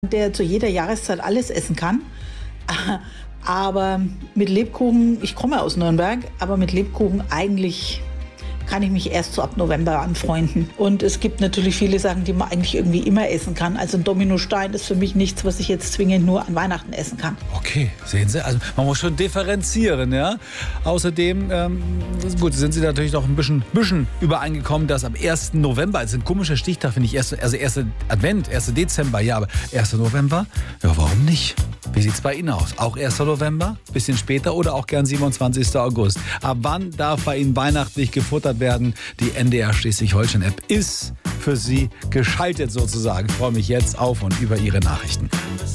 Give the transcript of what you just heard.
der zu jeder Jahreszeit alles essen kann. Aber mit Lebkuchen, ich komme aus Nürnberg, aber mit Lebkuchen eigentlich kann ich mich erst so ab November anfreunden. Und es gibt natürlich viele Sachen, die man eigentlich irgendwie immer essen kann. Also ein Dominostein ist für mich nichts, was ich jetzt zwingend nur an Weihnachten essen kann. Okay, sehen Sie, also man muss schon differenzieren, ja. Außerdem, gut, sind Sie natürlich noch ein bisschen übereingekommen, dass am 1. November, also ein komischer Stichtag, finde ich, also 1. Advent, 1. Dezember, ja, aber 1. November, ja, warum nicht? Wie sieht es bei Ihnen aus? Auch 1. November, bisschen später oder auch gern 27. August? Ab wann darf bei Ihnen weihnachtlich gefuttert werden? Die NDR Schleswig-Holstein-App ist für Sie geschaltet sozusagen. Ich freue mich jetzt auf und über Ihre Nachrichten.